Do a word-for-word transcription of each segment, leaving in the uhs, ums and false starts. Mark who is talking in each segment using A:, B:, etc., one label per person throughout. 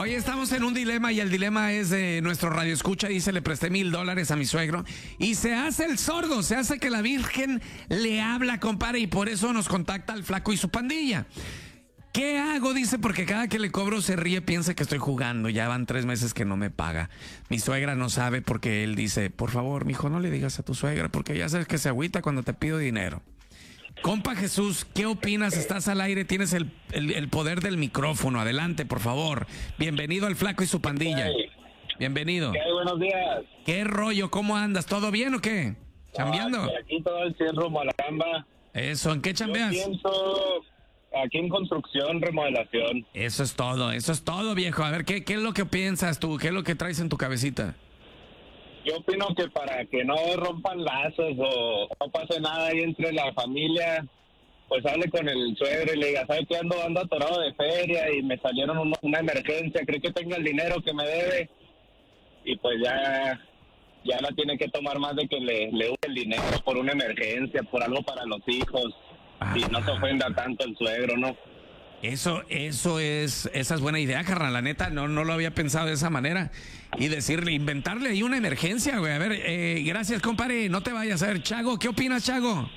A: Hoy estamos en un dilema y el dilema es de nuestro radio escucha. Dice, le presté mil dólares a mi suegro y se hace el sordo, se hace que la Virgen le habla, compadre, y por eso nos contacta al flaco y su pandilla. ¿Qué hago? Dice, porque cada que le cobro se ríe, piensa que estoy jugando. Ya van tres meses que no me paga. Mi suegra no sabe porque él dice, por favor, mijo, no le digas a tu suegra porque ya sabes que se agüita cuando te pido dinero. Compa Jesús, ¿qué opinas? Estás al aire, tienes el, el, el poder del micrófono. Adelante, por favor. Bienvenido al flaco y su pandilla. Bienvenido.
B: ¿Qué hay? Buenos días.
A: ¿Qué rollo? ¿Cómo andas? ¿Todo bien o qué? ¿Chambeando?
B: Ah, aquí todo el cien rumbo a la chamba.
A: Eso, ¿en qué chambeas?
B: Yo pienso aquí en construcción, remodelación.
A: Eso es todo, eso es todo, viejo. A ver, ¿qué, qué es lo que piensas tú? ¿Qué es lo que traes en tu cabecita?
B: Yo opino que para que no rompan lazos o no pase nada ahí entre la familia, pues hable con el suegro y le diga, ¿sabes qué? Ando, ando atorado de feria y me salieron una, una emergencia, cree que tenga el dinero que me debe y pues ya, ya la tiene que tomar más de que le, le use el dinero por una emergencia, por algo para los hijos.
A: Ah.
B: Y no se ofenda tanto el suegro, ¿no?
A: Eso, eso es, esa es buena idea, carnal. La neta, no, no lo había pensado de esa manera. Y decirle, inventarle ahí una emergencia, güey. A ver, eh, gracias, compadre. No te vayas. A ver, Chago, ¿qué opinas, Chago?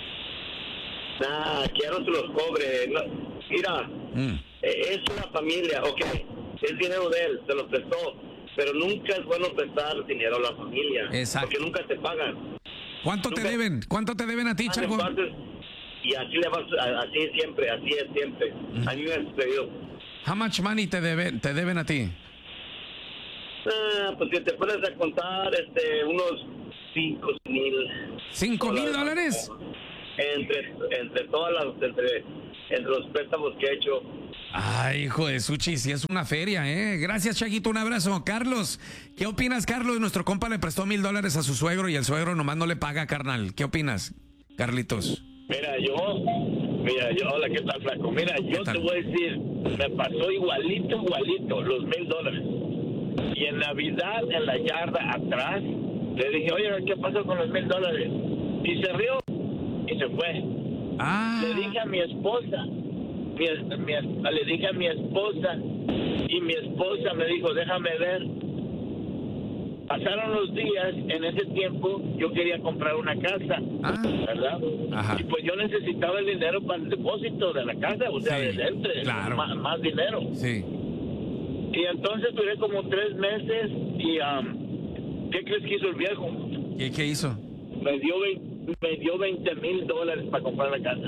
C: Nah, que ya no se los cobre. No, mira,
A: Mm.
C: eh, es una familia, ok. Es dinero de él, se lo prestó. Pero nunca es bueno prestar dinero a la familia.
A: Exacto.
C: Porque nunca te pagan.
A: ¿Cuánto te
C: Nunca-
A: deben? ¿Cuánto te deben a ti,
C: Hacen
A: Chago?
C: partes y así le vas, a- así es siempre, así es siempre. A mí me ha sucedido.
A: How much money te deben, te deben a ti?
C: Ah, pues si te pones a contar, este, unos cinco mil.
A: ¿Cinco mil dólares?
C: Entre, entre todas las, entre, entre los préstamos que he hecho.
A: Ay, hijo de Suchi, sí es una feria, ¿eh? Gracias, Chaguito, un abrazo. Carlos, ¿qué opinas, Carlos? Nuestro compa le prestó mil dólares a su suegro y el suegro nomás no le paga, carnal. ¿Qué opinas, Carlitos?
C: Mira, yo, mira, yo, hola, ¿qué tal, flaco? Mira, yo
A: tal?
C: te voy a decir, me pasó igualito, igualito, los mil dólares. Y en Navidad, en la yarda atrás, le dije, oye, ¿qué pasó con los mil dólares? Y se rió y se fue.
A: Ah,
C: Le dije a mi esposa, mi, es- mi es- le dije a mi esposa, y mi esposa me dijo, déjame ver. Pasaron los días, en ese tiempo yo quería comprar una casa,
A: Ah.
C: ¿verdad?
A: Ajá.
C: Y pues yo necesitaba el dinero para el depósito de la casa, o sea,
A: Sí,
C: de entre,
A: claro.
C: más, más dinero.
A: sí.
C: Y entonces duré como tres meses y, um, ¿qué crees que hizo el viejo?
A: ¿Qué, qué hizo?
C: Me dio, veinte me dio veinte mil dólares para comprar la casa.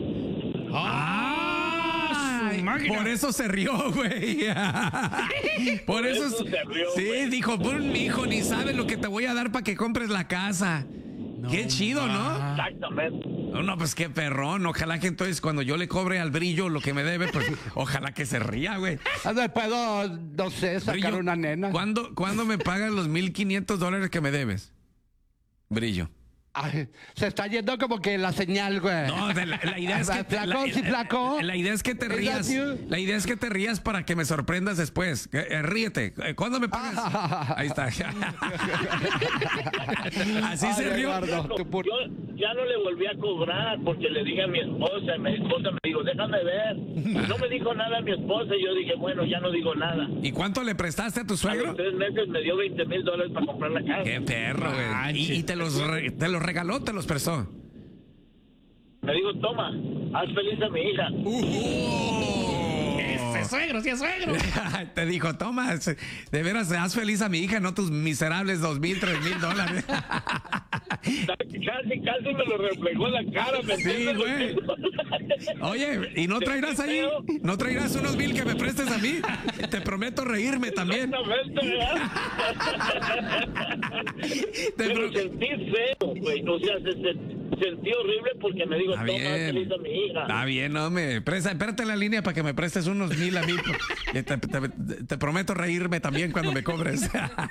A: ¡Ah!
D: su máquina.
A: Por eso se rió, güey. Por eso,
C: eso se rió,
A: sí,
C: güey.
A: dijo, "Pon, mi hijo, ni sabes lo que te voy a dar para que compres la casa." Qué chido, ¿no?
C: Exactamente.
A: No, no, pues qué perrón. Ojalá que entonces cuando yo le cobre al Brillo lo que me debe, pues ojalá que se ría, güey.
D: Ah, no, puedo, no sé, sacar
A: Brillo,
D: una nena.
A: ¿Cuándo, ¿Cuándo me pagas los mil quinientos dólares que me debes? Brillo.
D: Ay, se está yendo como que la señal, güey.
A: No, la, la idea es que te-
D: Flaco,
A: la,
D: sí, flaco.
A: la idea es que te
D: ¿Es
A: rías.
D: that you?
A: La idea es que te rías para que me sorprendas después. Eh, eh, ríete. Eh, ¿Cuándo me pagas? Ahí está. Así
D: Ay,
A: se rió.
D: Eduardo, tú por-
C: Yo ya no le volví a cobrar porque le dije a mi esposa, y mi esposa me dijo, déjame ver. No me dijo nada mi esposa y yo dije, bueno, ya no digo nada.
A: ¿Y cuánto le prestaste a tu
C: A
A: suegro?
C: los tres meses me dio veinte mil dólares para comprar la casa.
A: Qué perro, güey.
D: Manches.
A: Y, y te los re- te los regaló, te los prestó.
C: Me dijo, toma, haz feliz a mi hija.
A: Ese suegro, sí es suegro. Te dijo, toma, se- de veras, haz feliz a mi hija, no tus miserables dos mil, tres mil dólares.
C: Casi, casi me lo reflejó en la cara, ¿me
A: Sí,
C: entiendes?
A: güey. Oye, ¿y no traerás ahí? ¿No traerás unos mil que me prestes a mí? Te prometo reírme también.
C: Exactamente, ¿verdad?
A: Te
C: Pero
A: pro-
C: sentí feo, güey. O sea, se, se- sentí horrible porque me dijo,
A: Está
C: toma, haz
A: bien.
C: feliz a mi hija.
A: Está bien, no me presta, espérate en la línea para que me prestes unos mil a mí. Te, te- te- te prometo reírme también cuando me cobres.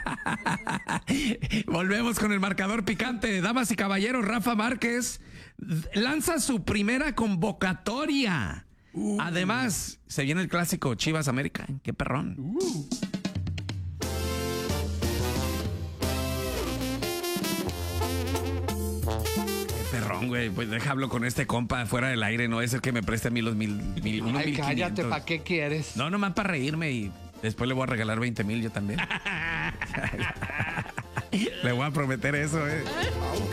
A: Volvemos con el marcador picante. Damas y caballeros, Rafa Márquez lanza su primera convocatoria. Además, se viene el clásico Chivas América. Qué perrón. Perrón, güey. Pues deja hablo con este compa fuera del aire. No es el que me preste a mí los mil, mil, unos
D: Ay,
A: mil
D: cállate,
A: quinientos.
D: ¿para qué quieres?
A: No, nomás para reírme y Después le voy a regalar veinte mil yo también. Le voy a prometer eso, eh.